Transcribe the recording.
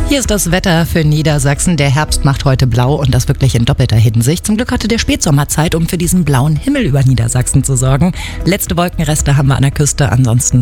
Hier ist das Wetter für Niedersachsen. Der Herbst macht heute blau und das wirklich in doppelter Hinsicht. Zum Glück hatte der Spätsommer Zeit, um für diesen blauen Himmel über Niedersachsen zu sorgen. Letzte Wolkenreste haben wir an der Küste, ansonsten